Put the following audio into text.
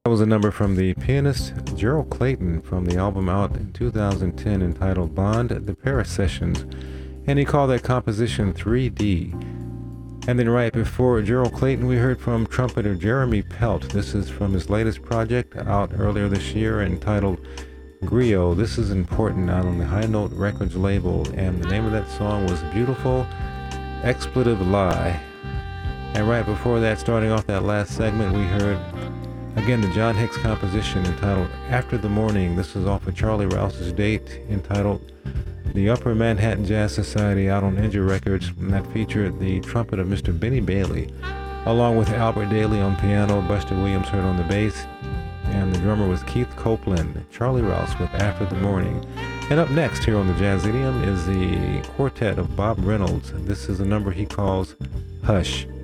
That was a number from the pianist Gerald Clayton from the album out in 2010 entitled Bond, The Paris Sessions, and he called that composition 3D. And then right before Gerald Clayton, we heard from trumpeter Jeremy Pelt. This is from his latest project out earlier this year entitled Griot. This is important out on the High Note Records label, and the name of that song was Beautiful Expletive Lie. And right before that, starting off that last segment, we heard again the John Hicks composition entitled After the Morning. This is off of Charlie Rouse's date entitled The Upper Manhattan Jazz Society out on Injure Records, and that featured the trumpet of Mr. Benny Bailey, along with Albert Daly on piano, Buster Williams heard on the bass, and the drummer was Keith Copeland. Charlie Rouse with After the Morning. And up next here on the Jazz Idiom is the quartet of Bob Reynolds. This is a number he calls Hush.